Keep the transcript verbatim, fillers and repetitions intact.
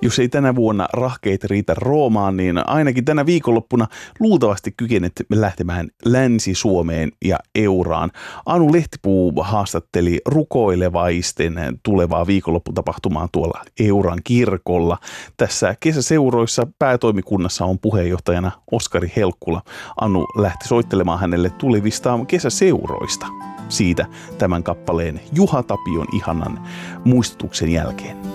Jos ei tänä vuonna rahkeet riitä Roomaan, niin ainakin tänä viikonloppuna luultavasti kykenet lähtemään Länsi-Suomeen ja Euraan. Anu Lehtipuu haastatteli rukoilevaisten tulevaa viikonlopputapahtumaa tuolla Euran kirkolla. Tässä kesäseuroissa päätoimikunnassa on puheenjohtajana Oskari Helkkula. Anu lähti soittelemaan hänelle tulevista kesäseuroista. Siitä tämän kappaleen Juha Tapion ihanan muistutuksen jälkeen.